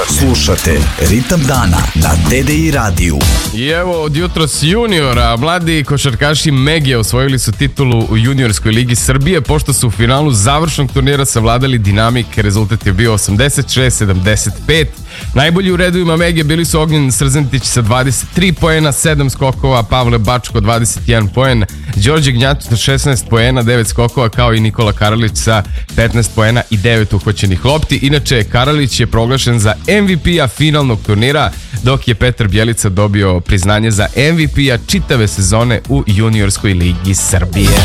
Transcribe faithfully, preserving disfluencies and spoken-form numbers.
Slušate Ritam dana na D D I radiju. I evo od jutros juniora, mladi košarkaši Megije osvojili su titulu u juniorskoj ligi Srbije, pošto su u finalu završnog turnira savladali Dinamik. Rezultat je bio osamdeset šest sedamdeset pet. Najbolji u redovima Megije bili su Ognjen Srzentić sa dvadeset tri poena, sedam skokova, Pavle Bačko dvadeset jedan poen, Đorđe Gnjatović sa šesnaest poena, devet skokova, kao i Nikola Karalić sa petnaest poena i devet uhvaćenih lopti. Inače, Karalić je proglašen za M V P-a finalnog turnira, dok je Petar Bjelica dobio priznanje za M V P-a čitave sezone u juniorskoj ligi Srbije.